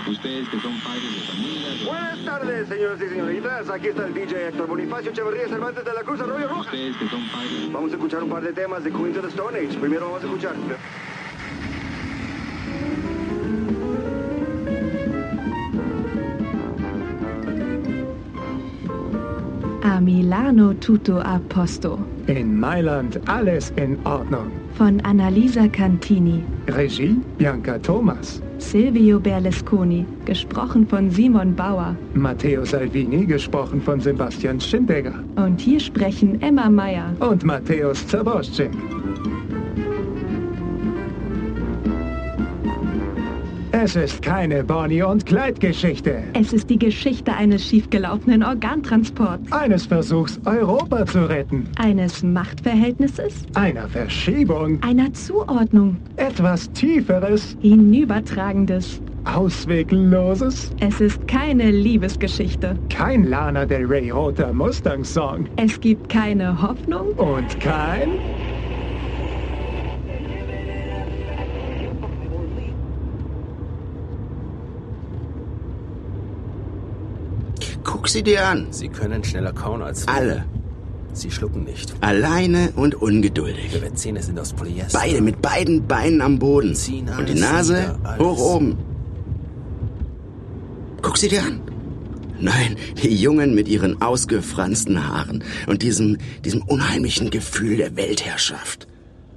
Buenas tardes, señoras y señoritas. Aquí está el DJ Héctor Bonifacio Echeverría Cervantes de la Cruz Arroyo Roja. Vamos a escuchar un par de temas de Queens of the Stone Age. Primero vamos a escuchar... A Milano tutto a posto. In Mailand alles in Ordnung. Von Annalisa Cantini. Regie Bianca Thomas. Silvio Berlusconi, gesprochen von Simon Bauer. Matteo Salvini, gesprochen von Sebastian Schindegger. Und hier sprechen Emma Meyer. Und Matthäus Zaborszczyk. Es ist keine Bonnie- und Clyde-Geschichte. Es ist die Geschichte eines schiefgelaufenen Organtransports. Eines Versuchs, Europa zu retten. Eines Machtverhältnisses. Einer Verschiebung. Einer Zuordnung. Etwas Tieferes. Hinübertragendes. Auswegloses. Es ist keine Liebesgeschichte. Kein Lana Del Rey roter Mustang-Song. Es gibt keine Hoffnung. Und kein... Guck sie dir an. Sie können schneller kauen als wir. Alle. Sie schlucken nicht. Alleine und ungeduldig. Ihre Zähne sind aus Polyester. Beide mit beiden Beinen am Boden. Ziehen Und die alles Nase nieder, hoch oben. Guck sie dir an. Nein, die Jungen mit ihren ausgefransten Haaren und diesem unheimlichen Gefühl der Weltherrschaft.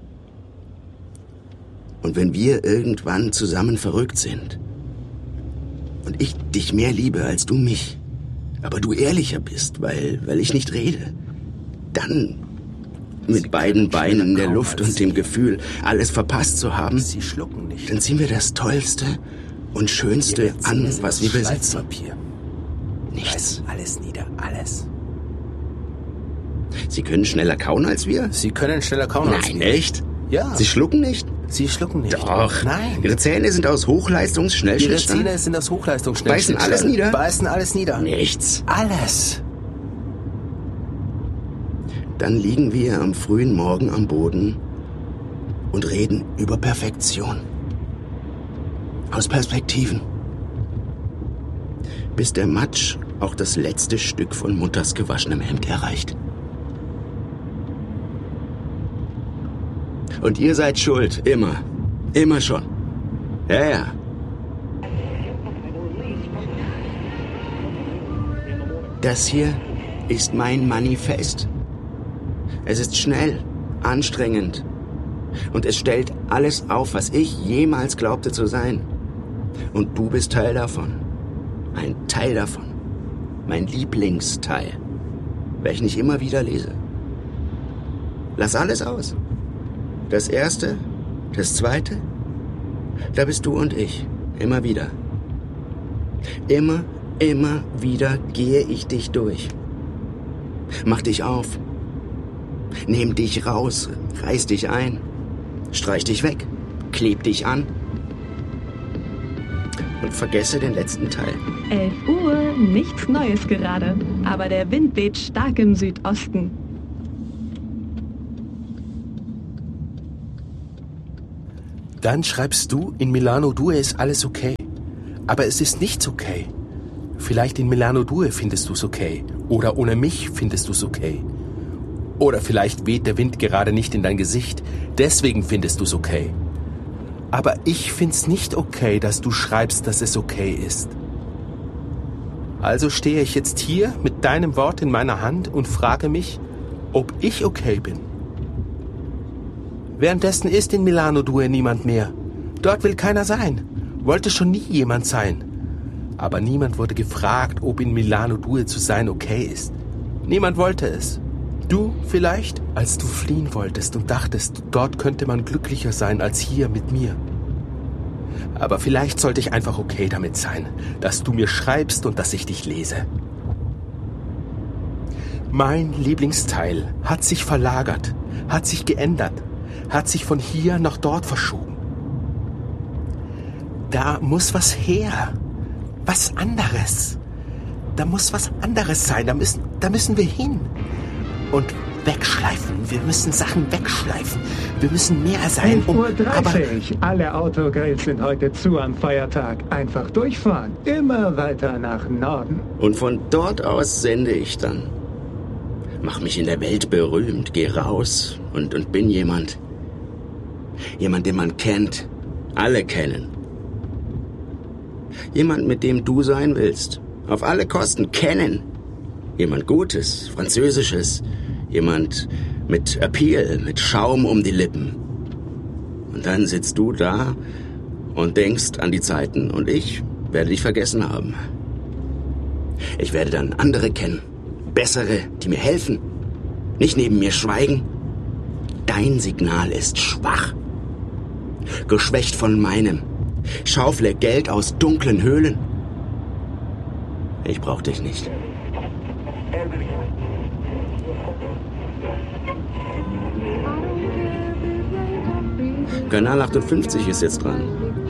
Und wenn wir irgendwann zusammen verrückt sind und ich dich mehr liebe als du mich, aber du ehrlicher bist, weil ich nicht rede, dann mit beiden Beinen in der Luft und dem Gefühl, alles verpasst zu haben, Sie schlucken nicht. dann ziehen wir das Tollste und Schönste an, was wir besitzen. Nichts. Alles nieder, alles. Sie können schneller kauen als wir? Sie können schneller kauen als Nein, wir. echt? Ja. Sie schlucken nicht? Sie schlucken nicht. Doch. Nein. Ihre Zähne sind aus Ihre Hochleistungsschnellschnittstahl? Zähne sind aus Hochleistungsschnellschnitt. Beißen alles nieder? Beißen alles nieder. Nichts. Alles. Dann liegen wir am frühen Morgen am Boden und reden über Perfektion. Aus Perspektiven. Bis der Matsch auch das letzte Stück von Mutters gewaschenem Hemd erreicht. Und ihr seid schuld, immer. Immer schon. Ja. Das hier ist mein Manifest. Es ist schnell, anstrengend. Und es stellt alles auf, was ich jemals glaubte zu sein. Und du bist Teil davon. Ein Teil davon. Mein Lieblingsteil. Welchen ich immer wieder lese. Lass alles aus. Das erste, das zweite, da bist du und ich. Immer wieder. Immer wieder gehe ich dich durch. Mach dich auf. Nehm dich raus. Reiß dich ein. Streich dich weg. Kleb dich an. Und vergesse den letzten Teil. 11 Uhr, nichts Neues gerade. Aber der Wind weht stark im Südosten. Dann schreibst du, in Milano Due ist alles okay. Aber es ist nichts okay. Vielleicht in Milano Due findest du's okay. Oder ohne mich findest du's okay. Oder vielleicht weht der Wind gerade nicht in dein Gesicht. Deswegen findest du's okay. Aber ich find's nicht okay, dass du schreibst, dass es okay ist. Also stehe ich jetzt hier mit deinem Wort in meiner Hand und frage mich, ob ich okay bin. Währenddessen ist in Milano Due niemand mehr. Dort will keiner sein. Wollte schon nie jemand sein. Aber niemand wurde gefragt, ob in Milano Due zu sein okay ist. Niemand wollte es. Du vielleicht, als du fliehen wolltest und dachtest, dort könnte man glücklicher sein als hier mit mir. Aber vielleicht sollte ich einfach okay damit sein, dass du mir schreibst und dass ich dich lese. Mein Lieblingsteil hat sich verlagert, hat sich geändert, hat sich von hier nach dort verschoben. Da muss was her, was anderes. Da muss was anderes sein, da müssen wir hin. Und Wegschleifen. Wir müssen Sachen wegschleifen. Wir müssen mehr sein, 11:30 Uhr. Alle Autogrills sind heute zu am Feiertag. Einfach durchfahren. Immer weiter nach Norden. Und von dort aus sende ich dann. Mach mich in der Welt berühmt, geh raus und bin jemand. Jemand, den man kennt. Alle kennen. Jemand, mit dem du sein willst. Auf alle Kosten kennen. Jemand Gutes, Französisches. Jemand mit Appeal, mit Schaum um die Lippen. Und dann sitzt du da und denkst an die Zeiten und ich werde dich vergessen haben. Ich werde dann andere kennen. Bessere, die mir helfen. Nicht neben mir schweigen. Dein Signal ist schwach. Geschwächt von meinem. Schaufle Geld aus dunklen Höhlen. Ich brauch dich nicht. Kanal 58 ist jetzt dran.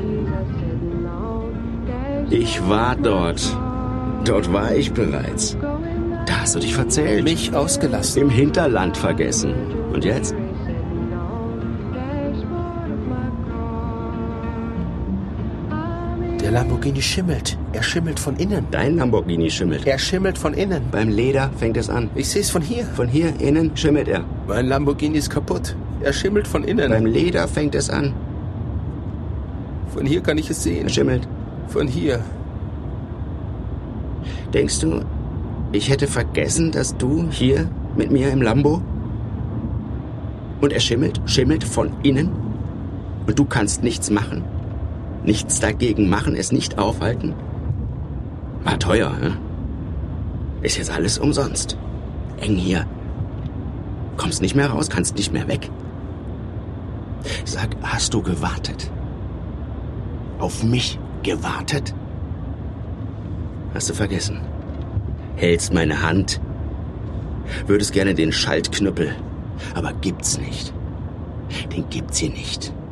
Ich war dort. Dort war ich bereits. Da hast du dich verzählt. Mich ausgelassen. Im Hinterland vergessen. Und jetzt? Der Lamborghini schimmelt. Er schimmelt von innen. Dein Lamborghini schimmelt. Er schimmelt von innen. Beim Leder fängt es an. Ich sehe es von hier. Von hier innen schimmelt er. Mein Lamborghini ist kaputt. Er schimmelt von innen. Beim Leder fängt es an. Von hier kann ich es sehen. Er schimmelt. Von hier. Denkst du, ich hätte vergessen, dass du hier mit mir im Lambo? Und er schimmelt von innen? Und du kannst nichts machen? Nichts dagegen machen, es nicht aufhalten? War teuer, ne? Ist jetzt alles umsonst. Eng hier. Kommst nicht mehr raus, kannst nicht mehr weg. Sag, hast du gewartet? Auf mich gewartet? Hast du vergessen? Hältst meine Hand? Würdest gerne den Schaltknüppel, aber gibt's nicht. Den gibt's hier nicht.